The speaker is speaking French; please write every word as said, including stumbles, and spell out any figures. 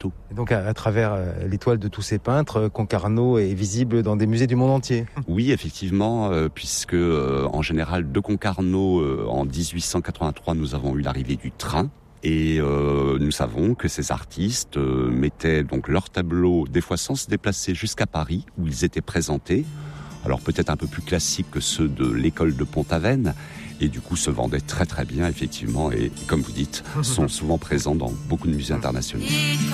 tout. Et donc à, à travers euh, l'étoile de tous ces peintres, euh, Concarneau est visible dans des musées du monde entier. Oui, effectivement, euh, puisque euh, en général de Concarneau, euh, en dix-huit cent quatre-vingt-trois, nous avons eu l'arrivée du train. Et euh, nous savons que ces artistes euh, mettaient donc leurs tableaux, des fois sans se déplacer, jusqu'à Paris, où ils étaient présentés. Alors peut-être un peu plus classiques que ceux de l'école de Pont-Aven, et du coup se vendaient très très bien, effectivement, et comme vous dites, sont souvent présents dans beaucoup de musées internationaux.